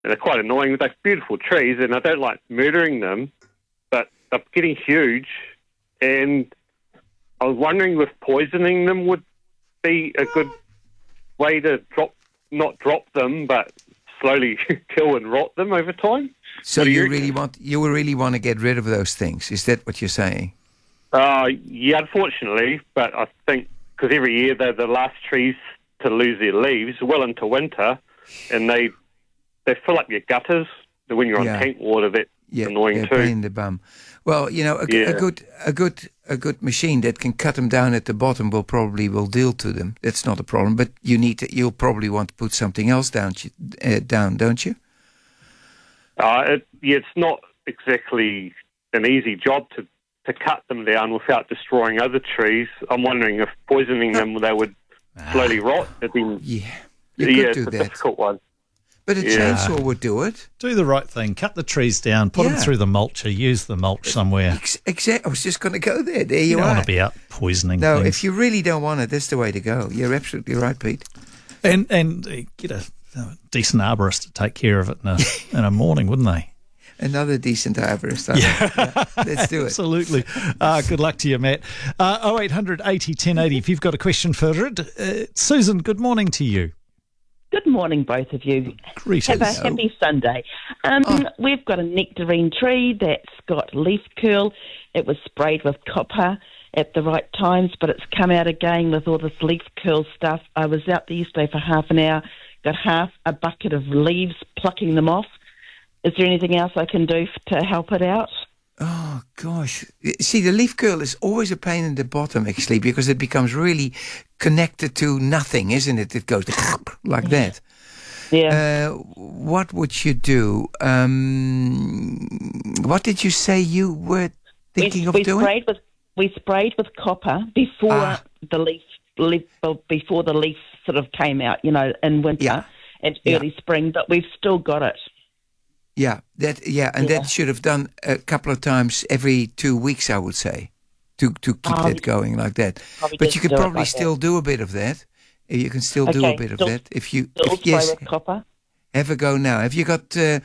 they're quite annoying. They're beautiful trees, and I don't like murdering them, but they're getting huge. And I was wondering if poisoning them would be a good way to not drop them, but slowly kill and rot them over time. So you really want to get rid of those things? Is that what you're saying? Yeah, unfortunately, but I think because every year they're the last trees to lose their leaves well into winter, and they fill up your gutters. When you're on tank water, that's annoying too. Pain in the bum. Well, a good machine that can cut them down at the bottom will deal to them. That's not a problem. But you'll probably want to put something else down, don't you? It's not exactly an easy job to cut them down without destroying other trees. I'm wondering if poisoning them, they would slowly rot. You could do it's a that. difficult one. But a chainsaw would do it. Do the right thing. Cut the trees down. Put them through the mulcher. Use the mulch somewhere. Exactly. I was just going to go there. There you are. You don't want to be out poisoning things. If you really don't want it, that's the way to go. You're absolutely right, Pete. And get a decent arborist to take care of it in a morning, wouldn't they? Another decent arborist. Let's do it. Absolutely. Good luck to you, Matt. 0800 80 1080 if you've got a question for it. Susan, good morning to you. Good morning, both of you. Greetings. Have a happy Sunday. We've got a nectarine tree that's got leaf curl. It was sprayed with copper at the right times, but it's come out again with all this leaf curl stuff. I was out there yesterday for half an hour, got half a bucket of leaves, plucking them off. Is there anything else I can do to help it out? Oh, gosh. See, the leaf curl is always a pain in the bottom, actually, because it becomes really connected to nothing, isn't it? It goes like that. Yeah. What would you do? What did you say you were thinking of doing? We sprayed with copper before the leaf sort of came out, in winter and early spring, but we've still got it. That should have done a couple of times every 2 weeks, I would say, to keep that going like that. But you could probably still do a bit of that. You can still do a bit of that if you. With copper. Have a go now. Have you got?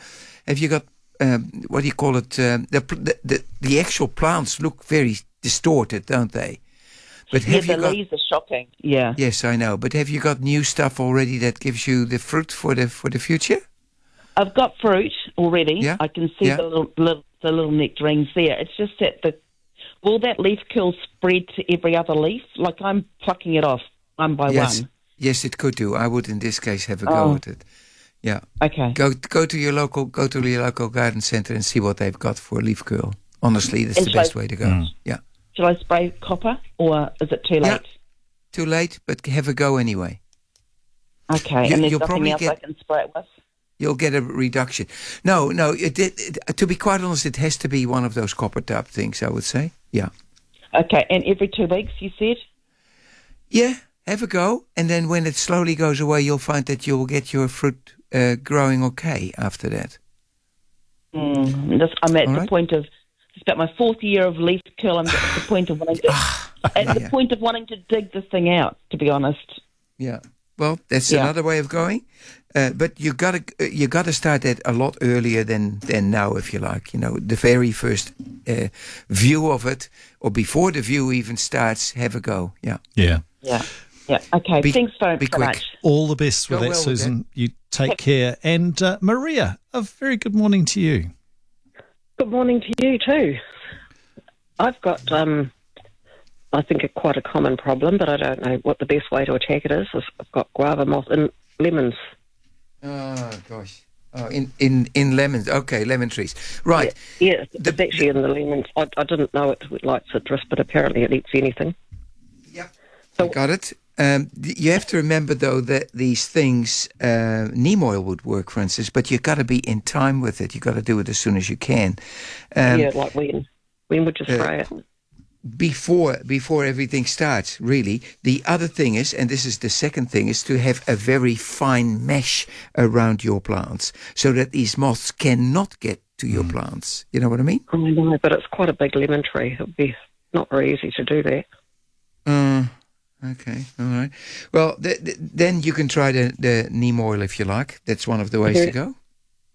What do you call it? The actual plants look very distorted, don't they? But the leaves are shocking. Yeah. Yes, I know. But have you got new stuff already that gives you the fruit for the future? I've got fruit already. Yeah. I can see the little nectarines there. It's just that will that leaf curl spread to every other leaf? Like I'm plucking it off one by one. Yes, it could do. I would in this case have a go at it. Yeah. Okay. Go to your local garden centre and see what they've got for leaf curl. Honestly, that's the best way to go. Yeah. Shall I spray copper or is it too late? Yeah. Too late, but have a go anyway. Okay. And there's nothing else I can spray it with? You'll get a reduction. No. To be quite honest, it has to be one of those copper type things, I would say. Yeah. Okay, and every 2 weeks, you said? Yeah, have a go. And then when it slowly goes away, you'll find that you'll get your fruit growing okay after that. I'm at the point of, it's about my 4th year of leaf curl. I'm at the point of wanting to dig this thing out, to be honest. Yeah. Well, that's another way of going. But you gotta start that a lot earlier than now, if you like. The very first view of it, or before the view even starts, have a go. Yeah. Yeah. Okay. Thanks very much. All the best with that, Susan. You take care. And Maria, a very good morning to you. Good morning to you too. I've got I think quite a common problem, but I don't know what the best way to attack it is. I've got guava moth in lemons. Oh, gosh. Oh, in lemons. Okay, lemon trees. Right. Yeah, it's actually in the lemons. I didn't know it would like citrus, but apparently it eats anything. Yep. So, got it. You have to remember, though, that these things, neem oil would work, for instance, but you've got to be in time with it. You've got to do it as soon as you can. Like when? When would you spray it? Before everything starts, really. The other thing is, and this is the second thing, is to have a very fine mesh around your plants so that these moths cannot get to your plants. You know what I mean? I know, but it's quite a big lemon tree. It would be not very easy to do that. Okay, all right. Well, then you can try the neem oil if you like. That's one of the ways to go.